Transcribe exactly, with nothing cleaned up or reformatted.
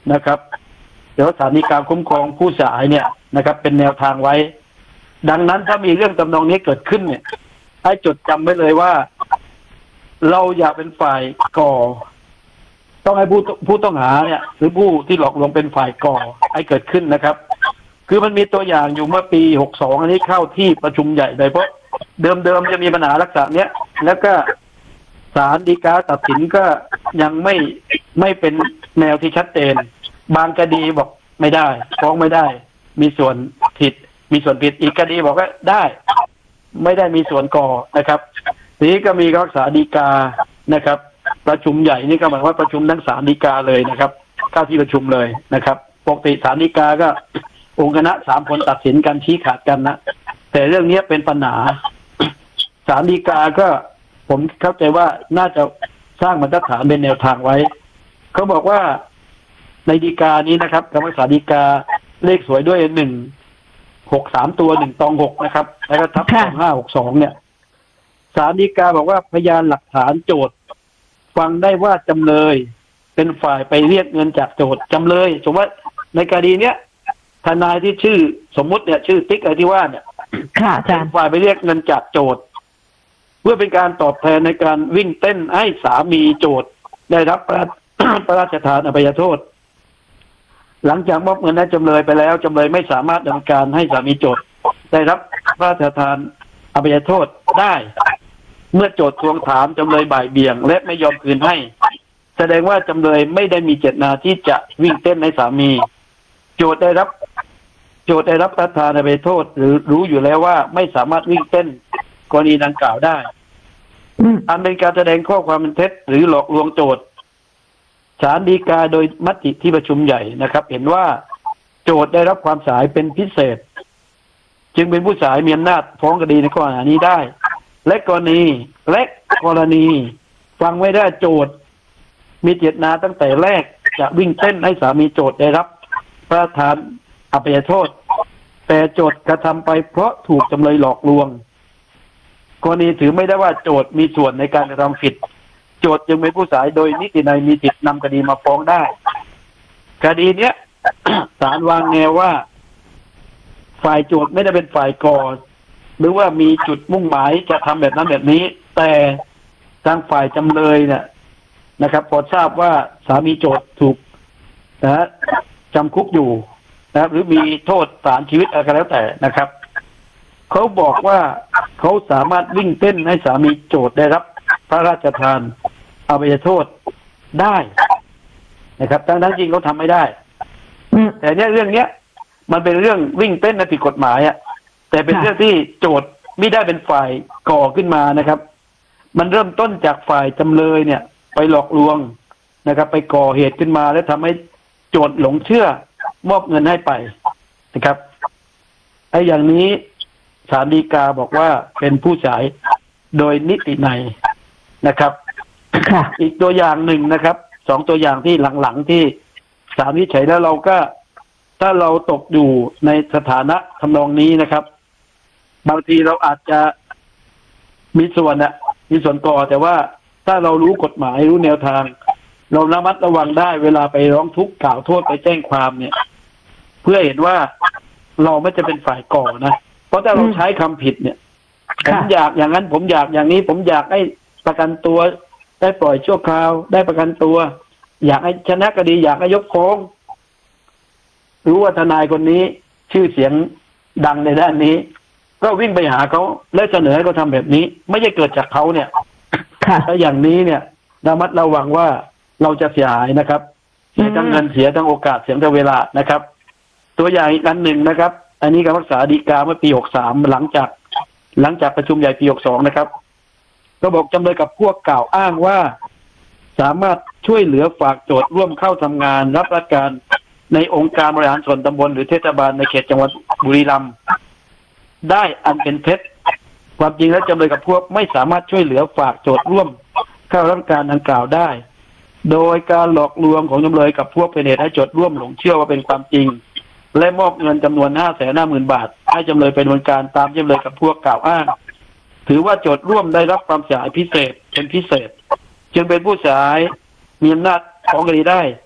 นะครับเดี๋ยวศาลฎีกาคุ้มครองผู้เสียหายเนี่ยนะครับ เป็นแนวทางไว้ดังนั้นถ้ามีเรื่องทำนองนี้เกิดขึ้นเนี่ยให้จดจำไว้เลยว่าเราอยากเป็นฝ่ายก่อต้องให้ผู้ผู้ต้องหาเนี่ยหรือผู้ที่หลอกลวงเป็นฝ่ายก่อให้เกิดขึ้นนะครับ คือมันมีตัวอย่างอยู่เมื่อปีหกสองอันนี้เข้าที่ประชุมใหญ่เลยเพราะเดิมๆจะมีปัญหาลักษณะเนี้ยแล้วก็ศาลฎีกาตัดสินก็ยังไม่ไม่เป็นแนวที่ชัดเจนบางคดีบอกไม่ได้ฟ้องไม่ได้มีส่วนผิดมีส่วนผิดอีกคดีบอกว่าได้ไม่ได้มีส่วนก่อนะครับทีนี้ก็มีรักษาฎีกานะครับประชุมใหญ่นี่ก็หมายว่าประชุมทั้งศาลฎีกาเลยนะครับเข้าที่ประชุมเลยนะครับปกติศาลฎีกาก็องค์คณะสามคนตัดสินกันชี้ขาดกันนะแต่เรื่องนี้เป็นปัญหาศาลฎีกาก็ผมเข้าใจว่าน่าจะสร้างบรรทัดฐานเป็นแนวทางไว้เขาบอกว่าในฎีกานี้นะครับคำพิพากษาฎีกาเลขสวยด้วยหนึ่งหกสามตัวหนึ่งตองหกนะครับแล้วก็ทับสองห้าหกสองเนี่ยศาลฎีกาบอกว่าพยานหลักฐานโจทก์ฟังได้ว่าจำเลยเป็นฝ่ายไปเรียกเงินจากโจทก์จำเลยสมมติในคดีเนี้ยทนายที่ชื่อสมมุติเนี่ยชื่อติ๊กอะไรที่ว่าเนี่ยเป็นฝ่ายไปเรียกเงินจากโจทก์เพื่อเป็นการตอบแทนในการวิ่งเต้นให้สามีโจทก์ได้รับพระพระราชทานอภัยโทษหลังจากมอบเงินให้จำเลยไปแล้วจำเลยไม่สามารถดำเนินการให้สามีโจทก์ได้รับพระราชทานอภัยโทษได้เมื่อโจทก์ทวงถามจำเลยบ่ายเบี่ยงและไม่ยอมคืนให้แสดงว่าจำเลยไม่ได้มีเจตนาที่จะวิ่งเต้นให้สามีโจทก์ได้รับโจทก์ได้รับพระราชทานอภัยโทษหรือรู้อยู่แล้วว่าไม่สามารถวิ่งเต้นกรณีดังกล่าวได้อันเป็นการแสดงข้อความเป็นเท็จหรือหลอกลวงโจทก์ศาลฎีกาโดยมติที่ประชุมใหญ่นะครับเห็นว่าโจทก์ได้รับความเสียหายเป็นพิเศษจึงเป็นผู้เสียหายมีอำนาจฟ้องคดีในข้อหานี้ได้และกรณีและกรณีฟังไว้ได้โจทก์มีเจตนาตั้งแต่แรกจะวิ่งเต้นให้สามีโจทก์ได้รับพระราชทานอภัยโทษแต่โจทก์กระทำไปเพราะถูกจำเลยหลอกลวงกรณีถือไม่ได้ว่าโจทก์มีส่วนในการกระทำผิดโจทก์จึงเป็นผู้เสียหายโดยนิตินัยมีสิทธินำคดีมาฟ้องได้คดีเนี้ย ศาลวางแนวว่าฝ่ายโจทก์ไม่ได้เป็นฝ่ายก่อหรือว่ามีจุดมุ่งหมายจะทำแบบนั้นแบบนี้แต่ทางฝ่ายจำเลยเนี่ยนะครับพอทราบว่าสามีโจทก์ถูกนะจำคุกอยู่นะครับหรือมีโทษศาลชีวิตอะไรก็แล้วแต่นะครับเขาบอกว่าเขาสามารถวิ่งเต้นให้สามีโจทก์ได้รับพระราชทานอภัยโทษได้นะครับทั้งทั้งจริงเขาทำไม่ได้แต่เนี้ยเรื่องเนี้ยมันเป็นเรื่องวิ่งเต้นในผิดกฎหมายอ่ะแต่เป็นเรื่องที่โจทก์ไม่ได้เป็นฝ่ายก่อขึ้นมานะครับมันเริ่มต้นจากฝ่ายจำเลยเนี่ยไปหลอกลวงนะครับไปก่อเหตุขึ้นมาแล้วทำให้โจทก์หลงเชื่อมอบเงินให้ไปนะครับไอ้อย่างนี้ศาลฎีกาบอกว่าเป็นผู้เสียหายโดยนิตินัยนะครับอีกตัวอย่างหนึ่งนะครับสองตัวอย่างที่หลังๆที่ศาลวินิจฉัยแล้วเราก็ถ้าเราตกอยู่ในสถานะทำนองนี้นะครับบางทีเราอาจจะมีส่วนนะมีส่วนก่อแต่ว่าถ้าเรารู้กฎหมายรู้แนวทางเราระมัดระวังได้เวลาไปร้องทุกข์กล่าวโทษไปแจ้งความเนี่ยเพื่อเห็นว่าเราไม่จะเป็นฝ่ายก่อนะเพราะถ้าเราใช้คำผิดเนี่ยผมอยากอย่างนั้นผมอยากอย่างนี้ผมอยากให้ประกันตัวได้ปล่อยชั่วคราวได้ประกันตัวอยากให้ชนะคดีอยากให้ยกฟ้องรู้ว่าทนายคนนี้ชื่อเสียงดังในด้านนี้ก็วิ่งไปหาเขาและเสนอให้เขาทำแบบนี้ไม่ใช่เกิดจากเขาเนี่ยถ้าอย่างนี้เนี่ยระมัดระวังว่าเราจะเสียหายนะครับเสียทั้งเงินเสียทั้งโอกาสเสียทั้งเวลานะครับตัวอย่างอีกอันหนึ่งนะครับอันนี้การพิพากษาฎีกาเมื่อปีหกสามหลังจากหลังจากประชุมใหญ่ปีหกสองนะครับก็บอกจำเลยกับพวกกล่าวอ้างว่าสามารถช่วยเหลือฝากโจทก์ร่วมเข้าทำงานรับราชการในองค์การบริหารส่วนตำบลหรือเทศบาลในเขตจังหวัดบุรีรัมย์ได้อันเป็นเท็จความจริงแล้วจำเลยกับพวกไม่สามารถช่วยเหลือฝากโจทก์ร่วมเข้ารับการดังกล่าวได้โดยการหลอกลวงของจำเลยกับพวกเป็นเหตุให้โจทก์ร่วมหลงเชื่อว่าเป็นความจริงและมอบเงินจำนวนห้าแสนห้าหมื่นบาทให้จำเลยเป็นดำเนินการตามจำเลยกับพวกกล่าวอ้างถือว่าโจทก์ร่วมได้รับความเสียหายพิเศษเป็นพิเศษจึงเป็นผู้เสียหายมีอำนาจฟ้องคดีได้